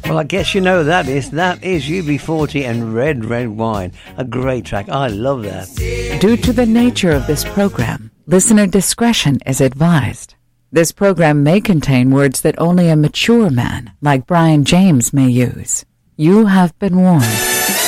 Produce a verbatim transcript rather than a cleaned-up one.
Well, I guess you know who that is. That is U B forty and Red, Red Wine. A great track. I love that. Due to the nature of this program, listener discretion is advised. This program may contain words that only a mature man, like Brian James, may use. You have been warned.